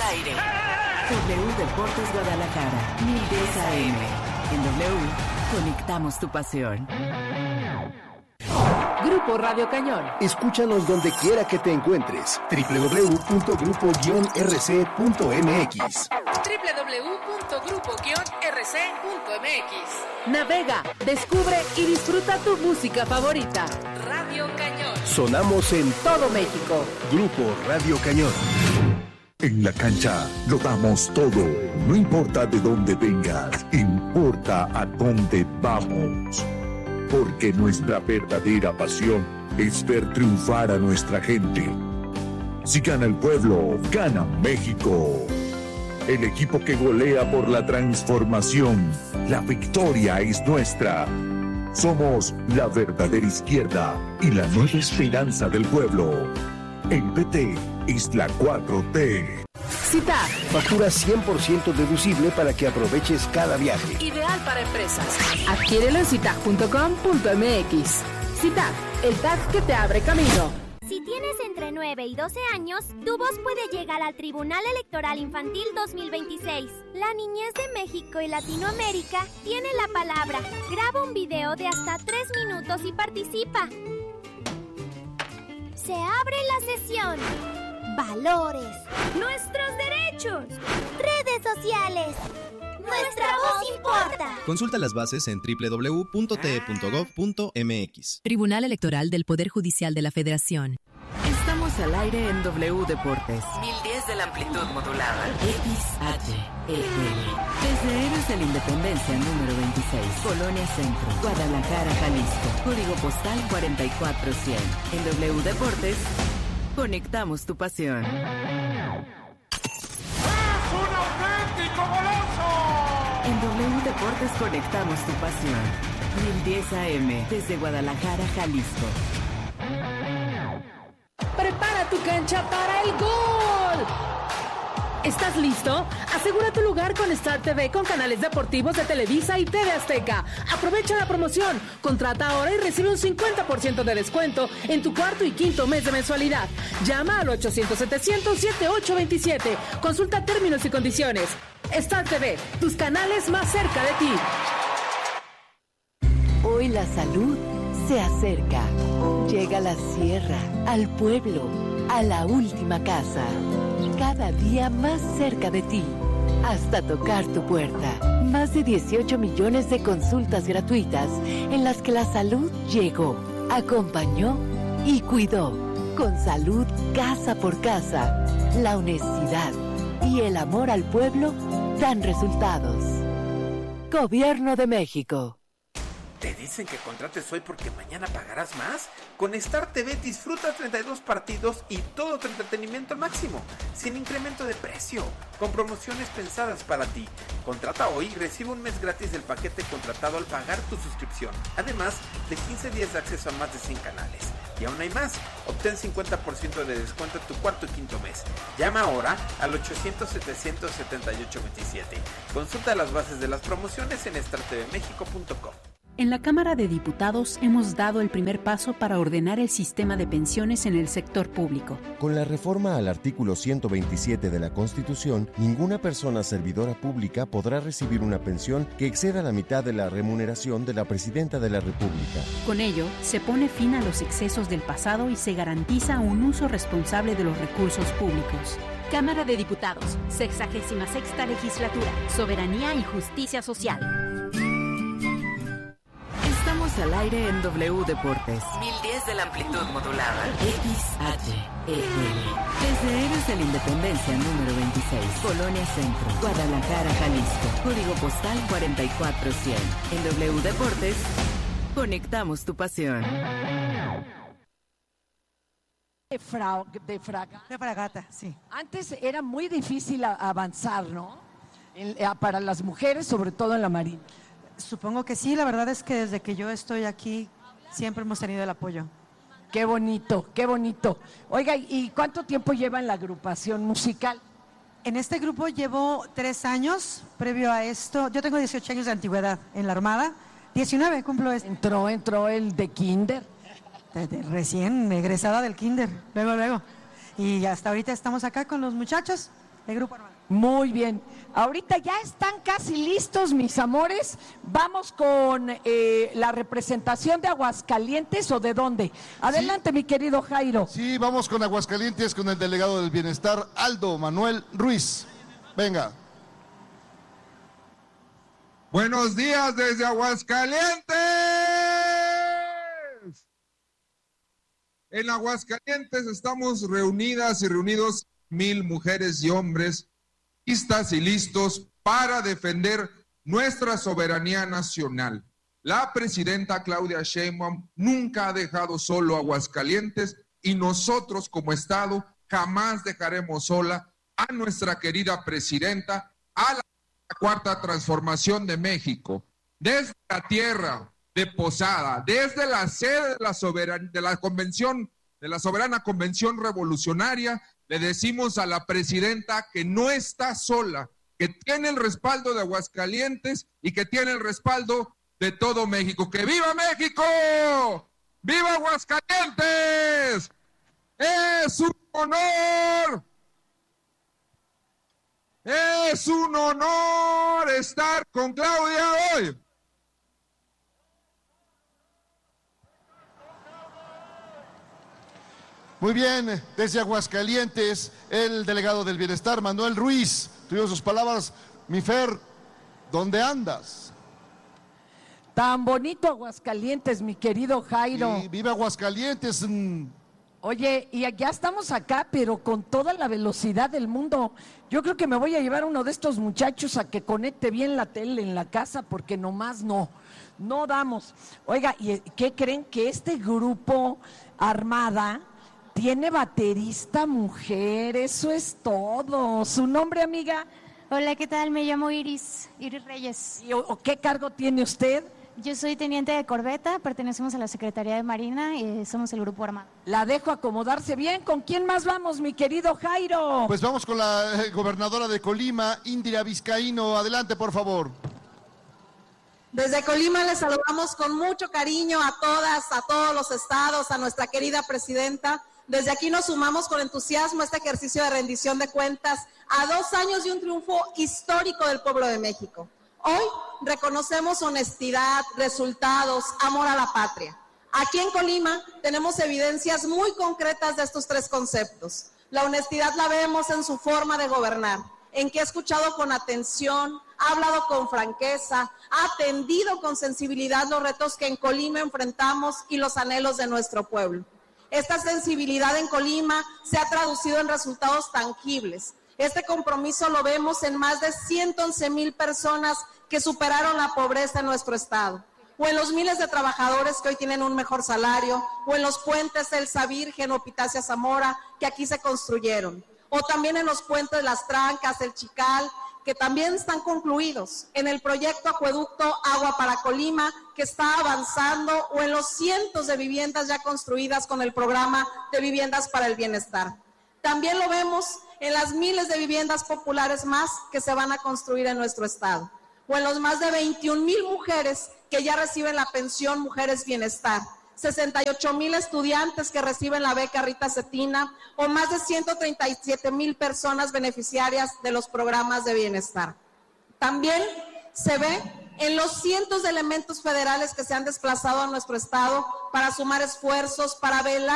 aire. W Deportes Guadalajara, 1010 AM. En W, conectamos tu pasión. Grupo Radio Cañón. Escúchanos donde quiera que te encuentres. www.grupo-rc.mx www.grupo-rc.mx. Navega, descubre y disfruta tu música favorita. Radio Cañón. Sonamos en todo México. Grupo Radio Cañón. En la cancha lo damos todo. No importa de dónde vengas, importa a dónde vamos. Porque nuestra verdadera pasión es ver triunfar a nuestra gente. Si gana el pueblo, gana México. El equipo que golea por la transformación. La victoria es nuestra. Somos la verdadera izquierda y la nueva esperanza del pueblo. El PT es la 4T. CITAG. Factura 100% deducible para que aproveches cada viaje. Ideal para empresas. Adquiérelo en citag.com.mx. CITAG, el tag que te abre camino. Si tienes entre 9 y 12 años, tu voz puede llegar al Tribunal Electoral Infantil 2026. La niñez de México y Latinoamérica tiene la palabra. Graba un video de hasta 3 minutos y participa. Se abre la sesión. Valores. Nuestros derechos. Redes sociales. Nuestra voz importa. Consulta las bases en www.te.gov.mx. Tribunal Electoral del Poder Judicial de la Federación. Estamos al aire en W Deportes. 1010 de la amplitud modulada. XHEL. Desde Héroes de la Independencia número 26. Colonia Centro. Guadalajara, Jalisco. Código postal 44100. En W Deportes, conectamos tu pasión. ¡Es un auténtico golazo! En W Deportes conectamos tu pasión. 1010 AM. Desde Guadalajara, Jalisco. Prepara tu cancha para el gol. ¿Estás listo? Asegura tu lugar con Star TV con canales deportivos de Televisa y TV Azteca. Aprovecha la promoción. Contrata ahora y recibe un 50% de descuento en tu cuarto y quinto mes de mensualidad. Llama al 800-700-7827. Consulta términos y condiciones. Star TV, tus canales más cerca de ti. Hoy la salud se acerca. Llega a la sierra, al pueblo, a la última casa. Cada día más cerca de ti, hasta tocar tu puerta. Más de 18 millones de consultas gratuitas en las que la salud llegó, acompañó y cuidó. Con salud casa por casa, la honestidad y el amor al pueblo dan resultados. Gobierno de México. ¿Te dicen que contrates hoy porque mañana pagarás más? Con Star TV disfruta 32 partidos y todo tu entretenimiento al máximo, sin incremento de precio, con promociones pensadas para ti. Contrata hoy y recibe un mes gratis del paquete contratado al pagar tu suscripción. Además de 15 días de acceso a más de 100 canales. Y aún hay más, obtén 50% de descuento en tu cuarto y quinto mes. Llama ahora al 800-700-7827. Consulta las bases de las promociones en startvmexico.com. En la Cámara de Diputados hemos dado el primer paso para ordenar el sistema de pensiones en el sector público. Con la reforma al artículo 127 de la Constitución, ninguna persona servidora pública podrá recibir una pensión que exceda la mitad de la remuneración de la Presidenta de la República. Con ello, se pone fin a los excesos del pasado y se garantiza un uso responsable de los recursos públicos. Cámara de Diputados, 66ª Legislatura, Soberanía y Justicia Social. Estamos al aire en W Deportes. 1010 de la amplitud modulada. XHEL. Desde Héroes de la Independencia número 26. Colonia Centro. Guadalajara, Jalisco. Código postal 44100. En W Deportes, conectamos tu pasión. De fragata, sí. Antes era muy difícil avanzar, ¿no? Para las mujeres, sobre todo en la Marina. Supongo que sí, la verdad es que desde que yo estoy aquí siempre hemos tenido el apoyo. Qué bonito, qué bonito. Oiga, ¿y cuánto tiempo lleva en la agrupación musical? En este grupo llevo 3 años, previo a esto, yo tengo 18 años de antigüedad en la Armada, 19 cumplo este. Entró el de kinder. Recién egresada del kinder, luego. Y hasta ahorita estamos acá con los muchachos, de Grupo Armada. Muy bien. Ahorita ya están casi listos, mis amores. Vamos con la representación de Aguascalientes, ¿o de dónde? Adelante, sí, mi querido Jairo. Sí, vamos con Aguascalientes, con el delegado del Bienestar, Aldo Manuel Ruiz. Venga. Buenos días desde Aguascalientes. En Aguascalientes estamos reunidas y reunidos 1000 mujeres y hombres listas y listos para defender nuestra soberanía nacional. La presidenta Claudia Sheinbaum nunca ha dejado solo a Aguascalientes y nosotros como Estado jamás dejaremos sola a nuestra querida presidenta, a la cuarta transformación de México. Desde la tierra de Posada, desde la sede de la Soberana Convención Revolucionaria, le decimos a la presidenta que no está sola, que tiene el respaldo de Aguascalientes y que tiene el respaldo de todo México. ¡Que viva México! ¡Viva Aguascalientes! ¡Es un honor! ¡Es un honor estar con Claudia hoy! Muy bien, desde Aguascalientes, el delegado del Bienestar, Manuel Ruiz. Tuvimos sus palabras. Mi Fer, ¿dónde andas? Tan bonito Aguascalientes, mi querido Jairo. Sí, viva Aguascalientes. Oye, y ya estamos acá, pero con toda la velocidad del mundo. Yo creo que me voy a llevar a uno de estos muchachos a que conecte bien la tele en la casa, porque nomás no damos. Oiga, ¿y qué creen? Que este grupo Armada tiene baterista mujer, eso es todo. ¿Su nombre, amiga? Hola, ¿qué tal? Me llamo Iris Reyes. ¿Y qué cargo tiene usted? Yo soy teniente de corbeta, pertenecemos a la Secretaría de Marina y somos el Grupo Armado. La dejo acomodarse bien. ¿Con quién más vamos, mi querido Jairo? Pues vamos con la gobernadora de Colima, Indira Vizcaíno. Adelante, por favor. Desde Colima les saludamos con mucho cariño a todas, a todos los estados, a nuestra querida presidenta. Desde aquí nos sumamos con entusiasmo a este ejercicio de rendición de cuentas a 2 años de un triunfo histórico del pueblo de México. Hoy reconocemos honestidad, resultados, amor a la patria. Aquí en Colima tenemos evidencias muy concretas de estos 3 conceptos. La honestidad la vemos en su forma de gobernar, en que ha escuchado con atención, ha hablado con franqueza, ha atendido con sensibilidad los retos que en Colima enfrentamos y los anhelos de nuestro pueblo. Esta sensibilidad en Colima se ha traducido en resultados tangibles. Este compromiso lo vemos en más de 111,000 personas que superaron la pobreza en nuestro estado, o en los miles de trabajadores que hoy tienen un mejor salario, o en los puentes Elsa Virgen o Pitacia Zamora que aquí se construyeron, o también en los puentes Las Trancas, El Chical, que también están concluidos, en el proyecto Acueducto Agua para Colima, que está avanzando, o en los cientos de viviendas ya construidas con el programa de Viviendas para el Bienestar. También lo vemos en las miles de viviendas populares más que se van a construir en nuestro estado, o en los más de 21,000 mujeres que ya reciben la pensión Mujeres Bienestar, 68,000 estudiantes que reciben la beca Rita Cetina, o más de 137,000 personas beneficiarias de los programas de bienestar. También se ve en los cientos de elementos federales que se han desplazado a nuestro estado para sumar esfuerzos, para velar